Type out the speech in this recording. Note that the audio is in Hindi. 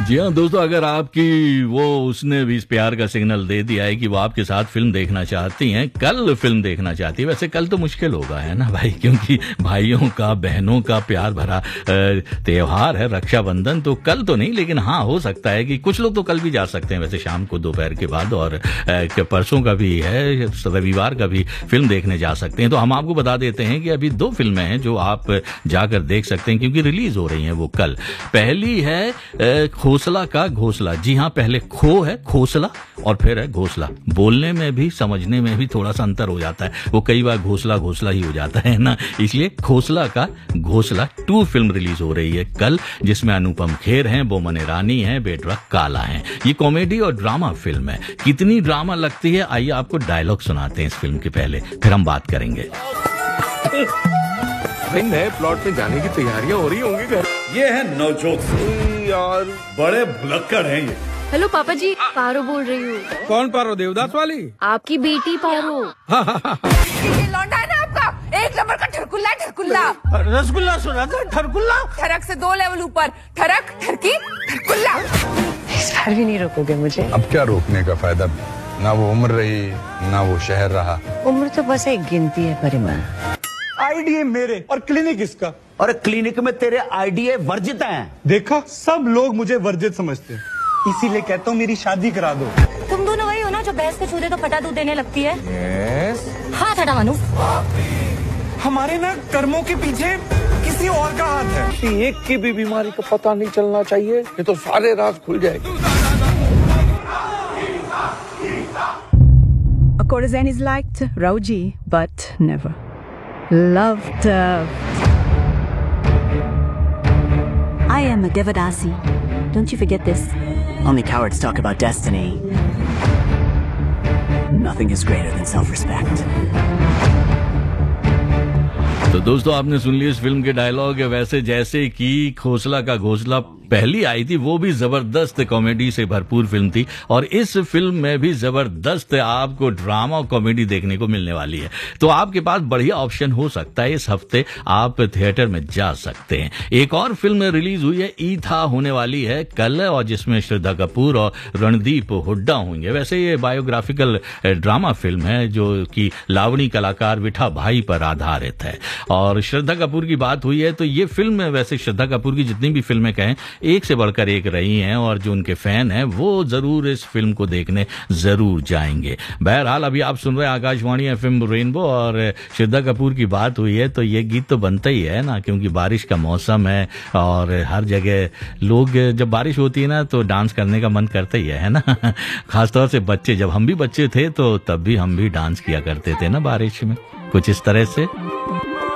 जी हाँ दोस्तों, अगर आपकी उसने भी इस प्यार का सिग्नल दे दिया है कि वो आपके साथ फिल्म देखना चाहती हैं, कल फिल्म देखना चाहती है। वैसे कल तो मुश्किल होगा, है ना भाई, क्योंकि भाइयों का बहनों का प्यार भरा त्योहार है रक्षाबंधन, तो कल तो नहीं, लेकिन हाँ हो सकता है कि कुछ लोग तो कल भी जा सकते हैं वैसे शाम को दोपहर के बाद, और परसों का भी है, रविवार का भी फिल्म देखने जा सकते हैं। तो हम आपको बता देते हैं कि अभी 2 फिल्में हैं जो आप जाकर देख सकते हैं क्योंकि रिलीज हो रही हैं वो कल। पहली है खोसला का घोसला। जी हाँ, पहले खो है खोसला और फिर है घोसला। बोलने में भी समझने में भी थोड़ा सा अंतर हो जाता है, वो कई बार घोसला घोसला ही हो जाता है ना, इसलिए खोसला का घोसला 2 फिल्म रिलीज हो रही है कल, जिसमें अनुपम खेर हैं, बोमन ईरानी हैं, बेटवा काला हैं। ये कॉमेडी और ड्रामा फिल्म है। कितनी ड्रामा लगती है, आइए आपको डायलॉग सुनाते हैं इस फिल्म के पहले, फिर हम बात करेंगे। नए प्लॉट में जाने की तैयारियां हो रही होंगी घर। ये है नवजोत यार, बड़े भुलक्कड़ हैं ये। हेलो पापा जी, पारो बोल रही हूँ। कौन पारो? देवदास वाली? आपकी बेटी पारो। ये लौंडा है ना आपका, 1 नंबर का ठरकुल्ला है, ठरकुल्ला। रसगुल्ला सुना था, ठरकुल्ला। ठरक से 2 लेवल ऊपर, ठरक ठरकी ठरकुल्ला। इस बार भी नहीं रोकोगे मुझे? अब क्या रोकने का फायदा, ना वो उम्र रही ना वो शहर रहा। उम्र तो बस एक गिनती है परिमल। आईडीए मेरे और क्लिनिक इसका। और क्लिनिक में तेरे आईडीए वर्जित हैं। देखा, सब लोग मुझे वर्जित समझते हैं, इसीलिए कहता हूँ मेरी शादी करा दो। तुम दोनों वही हो ना जो भैंस को छू दे तो फटा दूध देने लगती है? हाँ हटा मानू। हमारे ना कर्मों के पीछे किसी और का हाथ है। एक की भी बीमारी का पता नहीं चलना चाहिए, ये तो सारे राज खुल जाएंगे। A courtesan is liked, Rauji, but never loved. I am a Devadasi. Don't you forget this. Only cowards talk about destiny. Nothing is greater than self-respect. तो दोस्तों आपने सुन ली इस फिल्म के डायलॉग। वैसे जैसे कि खोसला का घोसला पहली आई थी, वो भी जबरदस्त कॉमेडी से भरपूर फिल्म थी, और इस फिल्म में भी जबरदस्त आपको ड्रामा और कॉमेडी देखने को मिलने वाली है। तो आपके पास बढ़िया ऑप्शन हो सकता है, इस हफ्ते आप थिएटर में जा सकते हैं। एक और फिल्म रिलीज हुई है, ईथा होने वाली है कल, और जिसमें श्रद्धा कपूर और रणदीप हुड्डा होंगे। वैसे ये बायोग्राफिकल ड्रामा फिल्म है जो कि लावणी कलाकार विठा भाई पर आधारित है। और श्रद्धा कपूर की बात हुई है तो ये फिल्म, वैसे श्रद्धा कपूर की जितनी भी फिल्में कहें एक से बढ़कर एक रही हैं, और जो उनके फैन हैं वो जरूर इस फिल्म को देखने जरूर जाएंगे। बहरहाल अभी आप सुन रहे हैं आकाशवाणी एफएम रेनबो, और श्रद्धा कपूर की बात हुई है तो ये गीत तो बनता ही है ना, क्योंकि बारिश का मौसम है और हर जगह लोग, जब बारिश होती है ना तो डांस करने का मन करता ही है ना। खासतौर से बच्चे, जब हम भी बच्चे थे तो तब भी हम भी डांस किया करते थे ना बारिश में, कुछ इस तरह से।